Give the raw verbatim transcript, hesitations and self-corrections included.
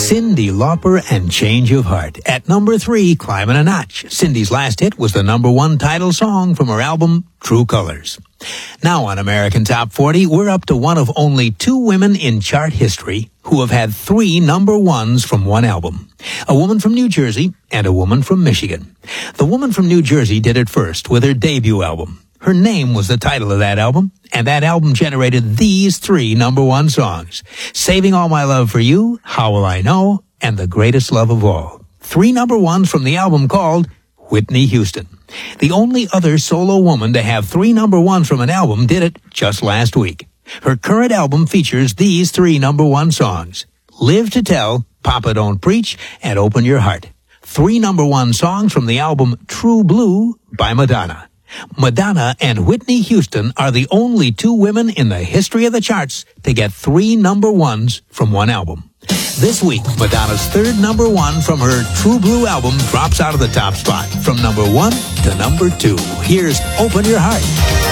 Cyndi Lauper and Change of Heart. At number three, climbing a notch. Cyndi's last hit was the number one title song from her album, True Colors. Now on American Top forty, we're up to one of only two women in chart history who have had three number ones from one album. A woman from New Jersey and a woman from Michigan. The woman from New Jersey did it first with her debut album. Her Name was the title of that album, and that album generated these three number one songs. Saving All My Love for You, How Will I Know, and The Greatest Love of All. Three number ones from the album called Whitney Houston. The only other solo woman to have three number ones from an album did it just last week. Her current album features these three number one songs: Live to Tell, Papa Don't Preach, and Open Your Heart. Three number one songs from the album True Blue by Madonna. Madonna and Whitney Houston are the only two women in the history of the charts to get three number ones from one album. This week, Madonna's third number one from her True Blue album drops out of the top spot from number one to number two. Here's Open Your Heart.